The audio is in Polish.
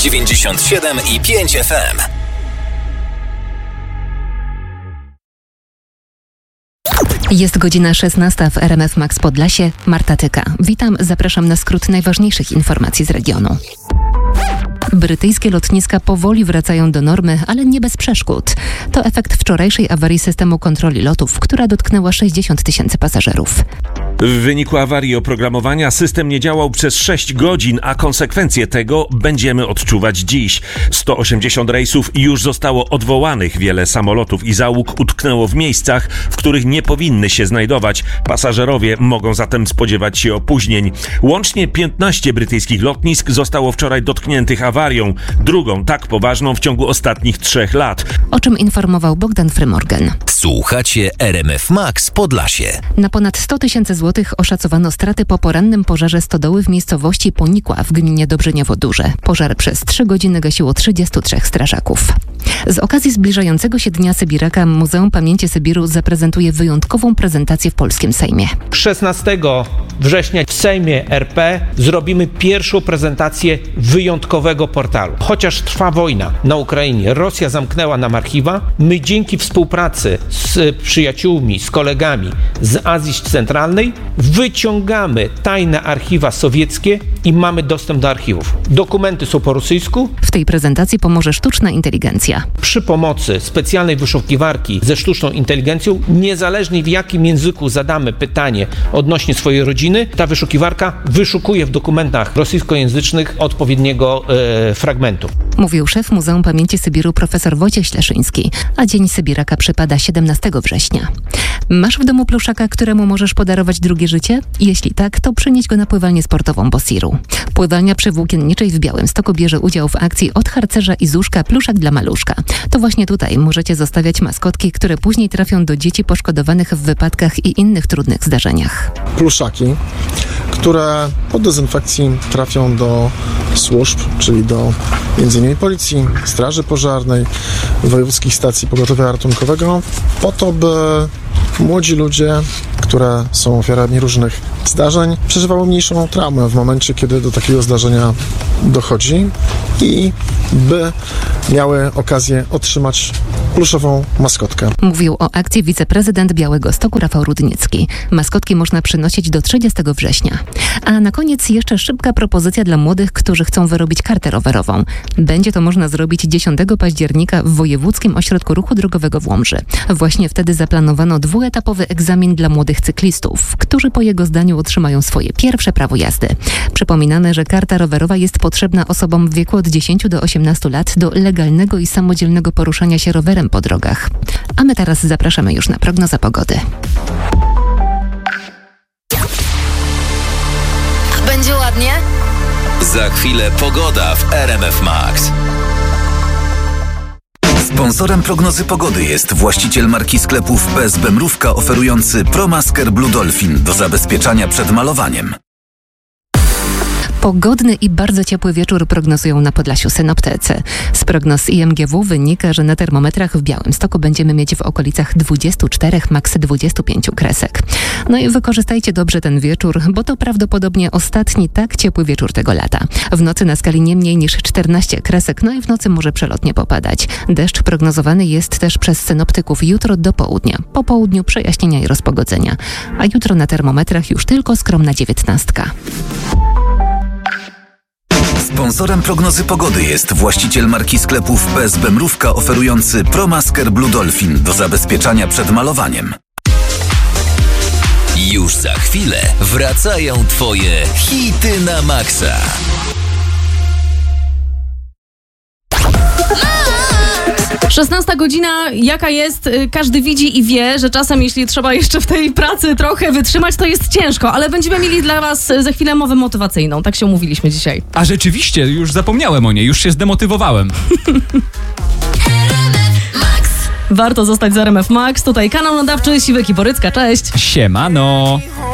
97,5 FM. Jest godzina 16 w RMF Max Podlasie. Marta Tyka. Witam, zapraszam na skrót najważniejszych informacji z regionu. Brytyjskie lotniska powoli wracają do normy, ale nie bez przeszkód. To efekt wczorajszej awarii systemu kontroli lotów, która dotknęła 60 000 pasażerów. W wyniku awarii oprogramowania system nie działał przez 6 godzin, a konsekwencje tego będziemy odczuwać dziś. 180 rejsów już zostało odwołanych. Wiele samolotów i załóg utknęło w miejscach, w których nie powinny się znajdować. Pasażerowie mogą zatem spodziewać się opóźnień. Łącznie 15 brytyjskich lotnisk zostało wczoraj dotkniętych awarią. Drugą tak poważną w ciągu ostatnich 3 lat. O czym informował Bogdan Frymorgan. Słuchacie RMF Max Podlasie. Na ponad 100 000 złotych oszacowano straty po porannym pożarze stodoły w miejscowości Ponikła w gminie Dobrzeniowo-Duże. Pożar przez 3 godziny gasiło 33 strażaków. Z okazji zbliżającego się Dnia Sybiraka Muzeum Pamięci Sybiru zaprezentuje wyjątkową prezentację w polskim Sejmie. 16 września w Sejmie RP zrobimy pierwszą prezentację wyjątkowego portalu. Chociaż trwa wojna na Ukrainie, Rosja zamknęła nam archiwa, my dzięki współpracy z przyjaciółmi, z kolegami z Azji Centralnej wyciągamy tajne archiwa sowieckie i mamy dostęp do archiwów. Dokumenty są po rosyjsku. W tej prezentacji pomoże sztuczna inteligencja. Przy pomocy specjalnej wyszukiwarki ze sztuczną inteligencją, niezależnie w jakim języku zadamy pytanie odnośnie swojej rodziny, ta wyszukiwarka wyszukuje w dokumentach rosyjskojęzycznych odpowiedniego fragmentu. Mówił szef Muzeum Pamięci Sybiru profesor Wojciech Śleszyński, a Dzień Sybiraka przypada 17 września. Masz w domu pluszaka, któremu możesz podarować drugie życie? Jeśli tak, to przynieś go na pływalnię sportową Bosiru. Pływalnia przy Włókienniczej w Białymstoku bierze udział w akcji Od harcerza i Zuszka pluszak dla maluszka. To właśnie tutaj możecie zostawiać maskotki, które później trafią do dzieci poszkodowanych w wypadkach i innych trudnych zdarzeniach. Pluszaki, które po dezynfekcji trafią do służb, czyli do m.in. Policji, Straży Pożarnej, wojewódzkich stacji pogotowia ratunkowego, po to, by młodzi ludzie, które są ofiarami różnych zdarzeń, przeżywały mniejszą traumę w momencie, kiedy do takiego zdarzenia dochodzi i by miały okazję otrzymać pluszową maskotkę. Mówił o akcji wiceprezydent Białegostoku Rafał Rudnicki. Maskotki można przynosić do 30 września. A na koniec jeszcze szybka propozycja dla młodych, którzy chcą wyrobić kartę rowerową. Będzie to można zrobić 10 października w Wojewódzkim Ośrodku Ruchu Drogowego w Łomży. Właśnie wtedy zaplanowano 2-etapowy egzamin dla młodych cyklistów, którzy po jego zdaniu otrzymają swoje pierwsze prawo jazdy. Przypominamy, że karta rowerowa jest potrzebna osobom w wieku od 10 do 18 lat do legalnego i samodzielnego poruszania się rowerem po drogach. A my teraz zapraszamy już na prognozę pogody. Będzie ładnie? Za chwilę pogoda w RMF Max. Sponsorem prognozy pogody jest właściciel marki sklepów PSB Mrówka oferujący ProMasker Blue Dolphin do zabezpieczania przed malowaniem. Pogodny i bardzo ciepły wieczór prognozują na Podlasiu synoptycy. Z prognoz IMGW wynika, że na termometrach w Białymstoku będziemy mieć w okolicach 24, maks 25 kresek. No i wykorzystajcie dobrze ten wieczór, bo to prawdopodobnie ostatni tak ciepły wieczór tego lata. W nocy na skali nie mniej niż 14 kresek, no i w nocy może przelotnie popadać. Deszcz prognozowany jest też przez synoptyków jutro do południa. Po południu przejaśnienia i rozpogodzenia. A jutro na termometrach już tylko skromna 19. Sponsorem prognozy pogody jest właściciel marki sklepów PSB Mrówka oferujący ProMasker Blue Dolphin do zabezpieczania przed malowaniem. Już za chwilę wracają Twoje hity na maksa. 16 godzina, jaka jest, każdy widzi i wie, że czasem jeśli trzeba jeszcze w tej pracy trochę wytrzymać, to jest ciężko, ale będziemy mieli dla was za chwilę mowę motywacyjną, tak się umówiliśmy dzisiaj. A rzeczywiście, już zapomniałem o niej, już się zdemotywowałem. Warto zostać z RMF Max, tutaj kanał nadawczy Siwek i Borycka, cześć! Siemano!